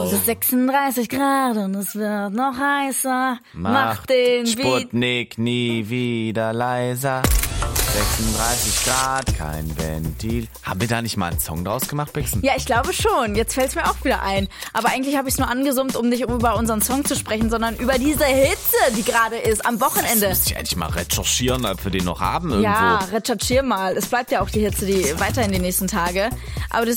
Es ist 36 Grad und es wird noch heißer. Mach den Sputnik nie wieder leiser. 36 Grad, kein Ventil. Haben wir da nicht mal einen Song draus gemacht, Bixen? Ja, ich glaube schon. Jetzt fällt's mir auch wieder ein. Aber eigentlich habe ich es nur angesummt, um nicht über unseren Song zu sprechen, sondern über diese Hitze, die gerade ist, am Wochenende. Das müsste ich eigentlich mal recherchieren, ob wir den noch haben irgendwo. Ja, recherchier mal. Es bleibt ja auch die Hitze, die weiter in die nächsten Tage. Aber das